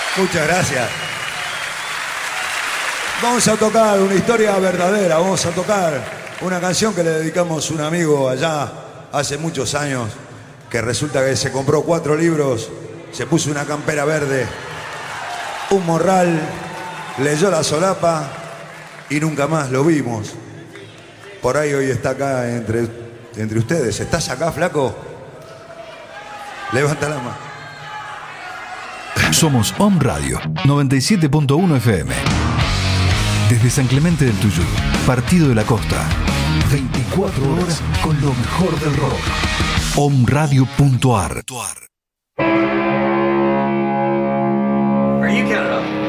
Muchas gracias. Vamos a tocar una historia verdadera, vamos a tocar una canción que le dedicamos a un amigo allá hace muchos años, que resulta que se compró 4 libros, se puso una campera verde, un morral, leyó la solapa y nunca más lo vimos. Por ahí hoy está acá entre ustedes. ¿Estás acá, flaco? Levanta la mano. Somos Om Radio 97.1 FM. Desde San Clemente del Tuyú, Partido de la Costa. 24 horas con lo mejor del rock. omradio.ar. Are you Canada?